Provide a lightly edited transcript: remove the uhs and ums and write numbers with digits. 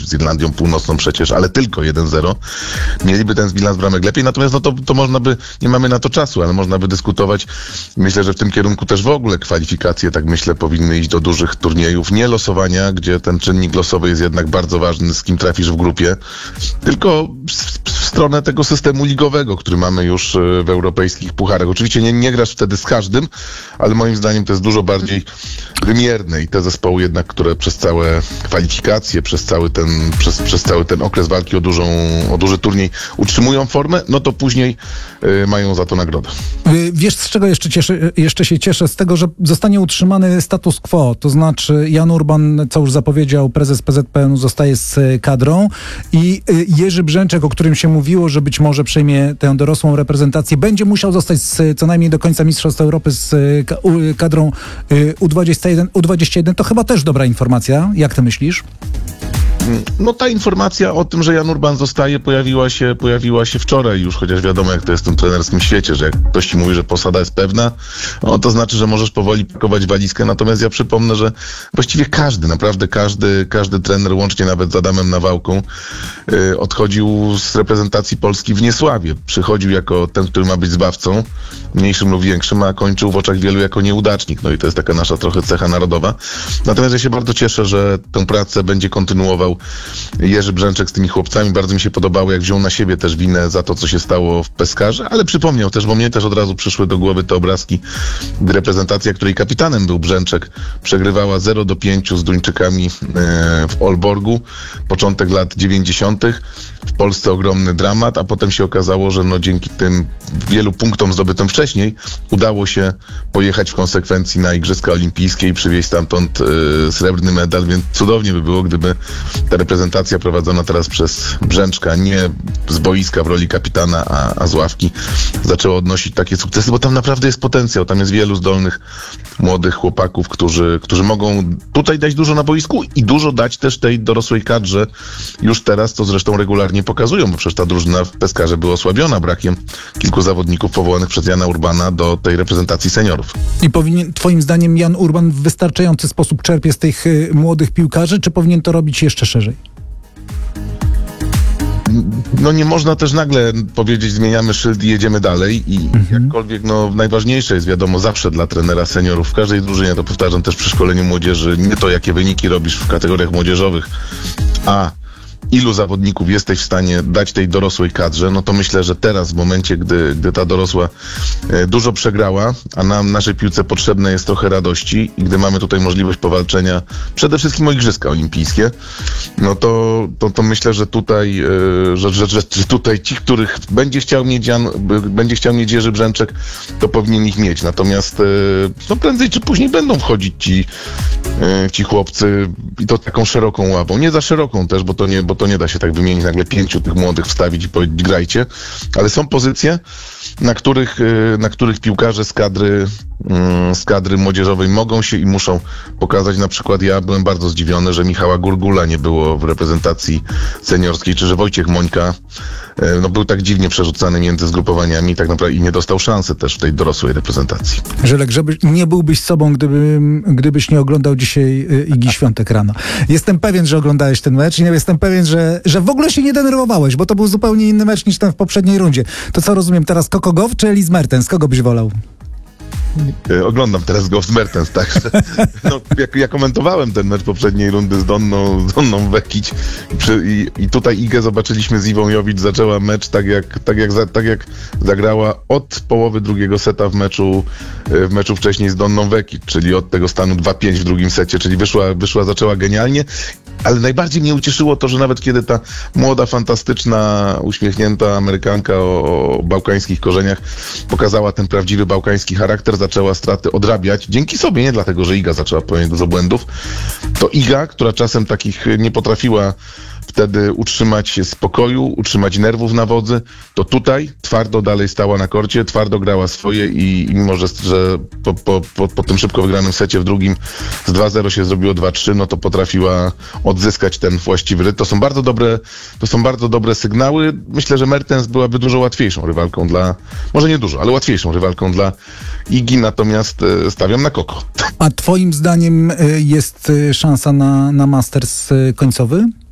z Irlandią Północną przecież, ale tylko 1-0. Mieliby ten bilans bramek lepiej, natomiast no to można by, nie mamy na to czasu, ale można by dyskutować. Myślę, że w tym kierunku też w ogóle kwalifikacje, tak myślę, powinny iść do dużych turniejów, nie losowania, gdzie ten czynnik losowy jest jednak bardzo ważny, z kim trafisz w grupie, tylko w stronę tego systemu ligowego, który mamy już w europejskich pucharach. Oczywiście nie grasz wtedy z każdym, ale moim zdaniem to jest dużo bardziej wymierne i te zespoły jednak, które przez całe kwalifikacje, przez cały ten okres walki o duży turniej utrzymują formę, no to później mają za to nagrodę. Wiesz, z czego jeszcze się cieszę? Z tego, że zostanie utrzymany status quo, to znaczy Jan Urban, co już zapowiedział, prezes PZPN-u zostaje z kadrą i Jerzy Brzęczek, o którym się mówiło, że być może przejmie tę dorosłą reprezentację, będzie musiał zostać co najmniej do końca Mistrzostw Europy z kadrą U21. To chyba też dobra informacja. Jak ty myślisz? No ta informacja o tym, że Jan Urban zostaje, pojawiła się wczoraj już, chociaż wiadomo, jak to jest w tym trenerskim świecie, że jak ktoś ci mówi, że posada jest pewna, no to znaczy, że możesz powoli pakować walizkę. Natomiast ja przypomnę, że właściwie naprawdę każdy trener, łącznie nawet z Adamem Nawałką, odchodził z reprezentacji Polski w niesławie. Przychodził jako ten, który ma być zbawcą, mniejszym lub większym, a kończył w oczach wielu jako nieudacznik. No i to jest taka nasza trochę cecha narodowa. Natomiast ja się bardzo cieszę, że tę pracę będzie kontynuował Jerzy Brzęczek z tymi chłopcami. Bardzo mi się podobało, jak wziął na siebie też winę za to, co się stało w Peskarze, ale przypomniał też, bo mnie też od razu przyszły do głowy te obrazki, gdy reprezentacja, której kapitanem był Brzęczek, przegrywała 0-5 z Duńczykami w Aalborgu. Początek lat 90. W Polsce ogromny dramat, a potem się okazało, że no dzięki tym wielu punktom zdobytym wcześniej udało się pojechać w konsekwencji na Igrzyska Olimpijskie i przywieźć stamtąd srebrny medal, więc cudownie by było, gdyby ta reprezentacja prowadzona teraz przez Brzęczka, nie z boiska w roli kapitana, a z ławki, zaczęła odnosić takie sukcesy, bo tam naprawdę jest potencjał, tam jest wielu zdolnych, młodych chłopaków, którzy mogą tutaj dać dużo na boisku i dużo dać też tej dorosłej kadrze już teraz, co zresztą regularnie pokazują, bo przecież ta drużyna w Peskarze była osłabiona brakiem kilku zawodników powołanych przez Jana Urbana do tej reprezentacji seniorów. I powinien, twoim zdaniem, Jan Urban w wystarczający sposób czerpie z tych młodych piłkarzy, czy powinien to robić jeszcze szerzej? No nie można też nagle powiedzieć, zmieniamy szyld i jedziemy dalej i jakkolwiek, no najważniejsze jest wiadomo zawsze dla trenera seniorów w każdej drużynie, to powtarzam też przy szkoleniu młodzieży, nie to jakie wyniki robisz w kategoriach młodzieżowych, a ilu zawodników jesteś w stanie dać tej dorosłej kadrze, no to myślę, że teraz w momencie, gdy ta dorosła dużo przegrała, a nam, naszej piłce potrzebne jest trochę radości i gdy mamy tutaj możliwość powalczenia przede wszystkim o Igrzyska Olimpijskie, no to myślę, że tutaj, że tutaj ci, których będzie chciał mieć Jerzy Brzęczek, to powinien ich mieć. Natomiast no prędzej czy później będą wchodzić ci chłopcy i to taką szeroką ławą. Nie za szeroką też, bo to nie da się tak wymienić, nagle 5 tych młodych wstawić i powiedzieć grajcie, ale są pozycje, na których piłkarze z kadry młodzieżowej mogą się i muszą pokazać. Na przykład ja byłem bardzo zdziwiony, że Michała Gurgula nie było w reprezentacji seniorskiej, czy że Wojciech Mońka no, był tak dziwnie przerzucany między zgrupowaniami tak naprawdę i nie dostał szansy też w tej dorosłej reprezentacji. Żelek, nie byłbyś sobą, gdybyś nie oglądał dzisiaj Igi Świątek rano. Jestem pewien, że oglądałeś ten mecz i jestem pewien, że w ogóle się nie denerwowałeś, bo to był zupełnie inny mecz niż ten w poprzedniej rundzie. To co rozumiem teraz, Coco Gauff czy Ellis Mertens? Kogo byś wolał? Oglądam teraz Gauff Mertens, także no, ja komentowałem ten mecz poprzedniej rundy z Donną Vekic i tutaj Igę zobaczyliśmy z Iwą Jovic, zaczęła mecz tak jak zagrała od połowy drugiego seta w meczu wcześniej z Donną Vekic, czyli od tego stanu 2-5 w drugim secie, czyli zaczęła genialnie, ale najbardziej mnie ucieszyło to, że nawet kiedy ta młoda, fantastyczna, uśmiechnięta Amerykanka o bałkańskich korzeniach pokazała ten prawdziwy bałkański charakter, zaczęła straty odrabiać, dzięki sobie, nie dlatego, że Iga zaczęła popełniać dużo błędów, to Iga, która czasem takich nie potrafiła wtedy utrzymać spokoju, utrzymać nerwów na wodzy, to tutaj twardo dalej stała na korcie, twardo grała swoje i mimo, że po tym szybko wygranym secie w drugim z 2-0 się zrobiło 2-3, no to potrafiła odzyskać ten właściwy rytm. To są bardzo dobre sygnały. Myślę, że Mertens byłaby dużo łatwiejszą rywalką może nie dużo, ale łatwiejszą rywalką dla Igi, natomiast stawiam na Coco. A twoim zdaniem jest szansa na Masters końcowy?